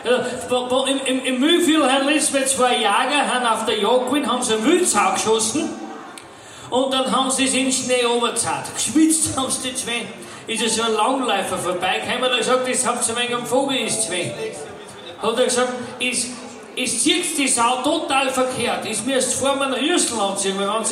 Im Mühlviertel haben letztens zwei Jäger haben auf der Jagd gewesen, haben sie eine Wildsau geschossen und dann haben sie es in den Schnee runtergezahlt. Geschwitzt haben sie die zwei. Ist ja so ein Langläufer vorbeigekommen, hat er gesagt, das habt ihr wegen am Vogel ist zwei. Hat er gesagt, es zieht die Sau total verkehrt. Es müsst vor mir einen Rüssel anziehen, weil wenn sie